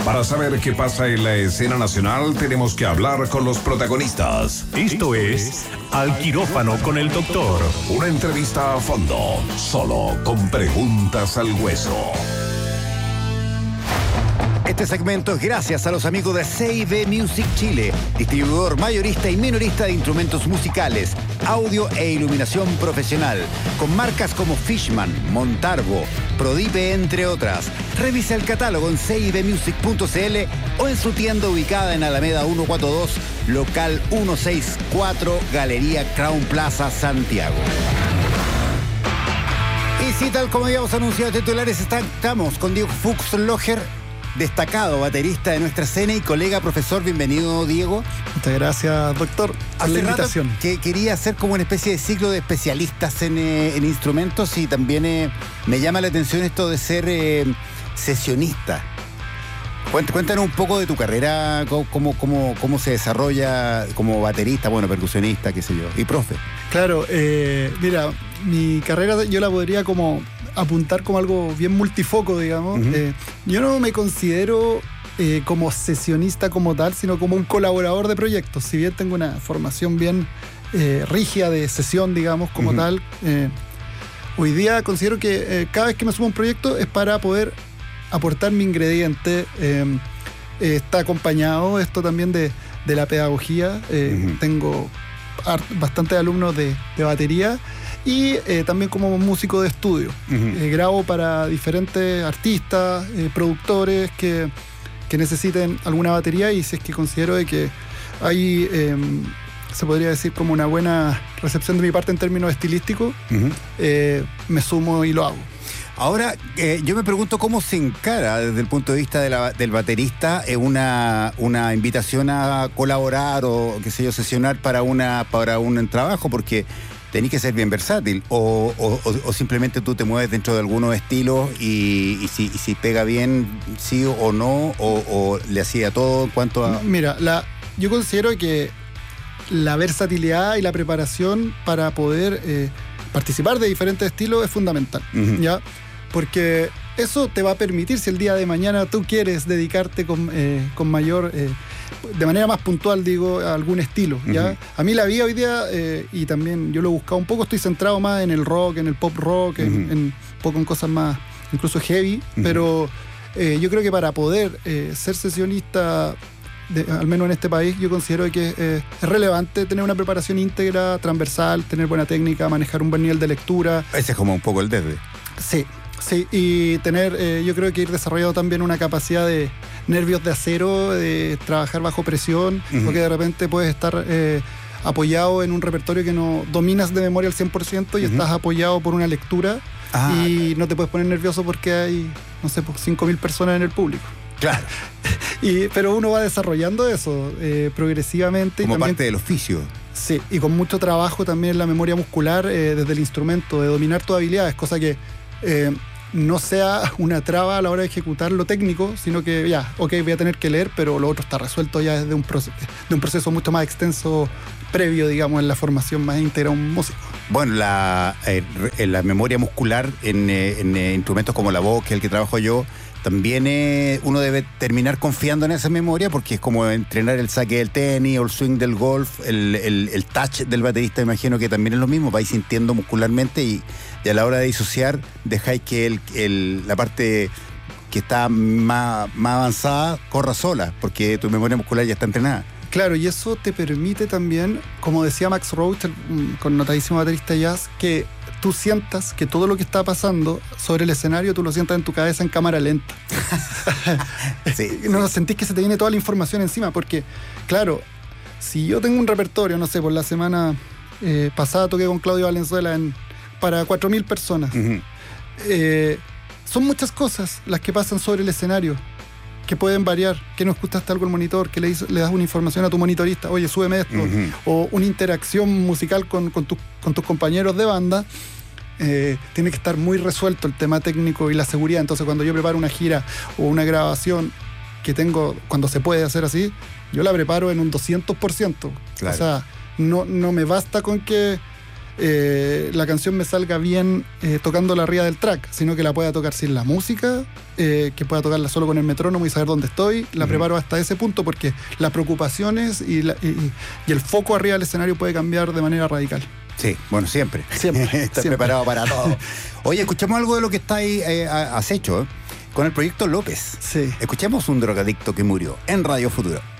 Para saber qué pasa en la escena nacional, tenemos que hablar con los protagonistas. Esto es Al Quirófano con el Doctor. Una entrevista a fondo, solo con preguntas al hueso. Este segmento es gracias a los amigos de C&B Music Chile, distribuidor mayorista y minorista de instrumentos musicales, audio e iluminación profesional, con marcas como Fishman, Montarbo, Prodipe, entre otras. Revisa el catálogo en cibmusic.cl o en su tienda ubicada en Alameda 142, local 164, Galería Crown Plaza, Santiago. Y si tal como habíamos anunciado titulares, estamos con Diego Fuchslocher, destacado baterista de nuestra escena y colega profesor. Bienvenido, Diego. Muchas gracias, doctor, por la invitación. Que quería hacer como una especie de ciclo de especialistas en instrumentos, y también me llama la atención esto de ser sesionista. Cuéntanos un poco de tu carrera, cómo se desarrolla como baterista, bueno, percusionista, qué sé yo, y profe. Claro, mira, mi carrera yo la podría como apuntar como algo bien multifoco, digamos. Uh-huh. Yo no me considero como sesionista como tal, sino como un colaborador de proyectos. Si bien tengo una formación bien rígida de sesión, digamos, como uh-huh. tal, hoy día considero que cada vez que me subo a un proyecto es para poder aportar mi ingrediente. Está acompañado esto también de la pedagogía. Uh-huh. Tengo bastantes alumnos de batería. Y también como músico de estudio. Uh-huh. Grabo para diferentes artistas, productores que necesiten alguna batería, y si es que considero de que hay, se podría decir, como una buena recepción de mi parte en términos estilísticos, uh-huh. Me sumo y lo hago. Ahora, yo me pregunto cómo se encara desde el punto de vista del baterista una invitación a colaborar o, qué sé yo, sesionar para un trabajo, porque tenés que ser bien versátil, o simplemente tú te mueves dentro de algunos estilos y si pega bien, sí o no, o le hacía todo en cuanto a... Mira, yo considero que la versatilidad y la preparación para poder participar de diferentes estilos es fundamental, uh-huh. ¿ya? Porque eso te va a permitir, si el día de mañana tú quieres dedicarte con mayor... de manera más puntual, digo, a algún estilo, ¿ya? Uh-huh. A mí la vida hoy día, y también yo lo he buscado un poco, estoy centrado más en el rock, en el pop rock, uh-huh. en un poco en cosas más, incluso heavy, uh-huh. pero yo creo que para poder ser sesionista, al menos en este país, yo considero que es relevante tener una preparación íntegra, transversal, tener buena técnica, manejar un buen nivel de lectura. Ese es como un poco el desde. Sí, y tener, yo creo que ir desarrollando también una capacidad de nervios de acero, de trabajar bajo presión, uh-huh. porque de repente puedes estar apoyado en un repertorio que no dominas de memoria al 100% y uh-huh. estás apoyado por una lectura y no te puedes poner nervioso porque hay, no sé, 5.000 personas en el público. Claro. Pero uno va desarrollando eso progresivamente. Como y también, parte del oficio. Sí, y con mucho trabajo también en la memoria muscular, desde el instrumento, de dominar tus habilidades, cosa que... no sea una traba a la hora de ejecutar lo técnico, sino que voy a tener que leer, pero lo otro está resuelto ya desde un proceso mucho más extenso previo, digamos, en la formación más íntegra de un músico. Bueno, la memoria muscular en instrumentos como la voz, que es el que trabajo yo, también uno debe terminar confiando en esa memoria, porque es como entrenar el saque del tenis o el swing del golf, el touch del baterista, imagino que también es lo mismo, vais sintiendo muscularmente y a la hora de disociar dejáis que la parte que está más avanzada corra sola, porque tu memoria muscular ya está entrenada. Claro, y eso te permite también, como decía Max Roach, el connotadísimo baterista jazz, que tú sientas que todo lo que está pasando sobre el escenario, tú lo sientas en tu cabeza en cámara lenta. Sí. No sentís que se te viene toda la información encima, porque, claro, si yo tengo un repertorio, no sé, por la semana pasada toqué con Claudio Valenzuela para 4.000 personas. Uh-huh. Son muchas cosas las que pasan sobre el escenario, que pueden variar, que no escuchaste algo al monitor, que le das una información a tu monitorista, oye, súbeme esto, uh-huh. o una interacción musical con tus compañeros de banda. Tiene que estar muy resuelto el tema técnico y la seguridad. Entonces, cuando yo preparo una gira o una grabación que tengo, cuando se puede hacer así, yo la preparo en un 200%. Claro. O sea, no me basta con que la canción me salga bien tocándola arriba del track, sino que la pueda tocar sin la música, que pueda tocarla solo con el metrónomo y saber dónde estoy. La preparo hasta ese punto porque las preocupaciones y el foco arriba del escenario puede cambiar de manera radical. Sí, bueno, siempre. Siempre. Estás siempre. preparado para todo. Oye, escuchemos algo de lo que está ahí, has hecho, con el proyecto López. Sí. Escuchemos un drogadicto que murió en Radio Futuro.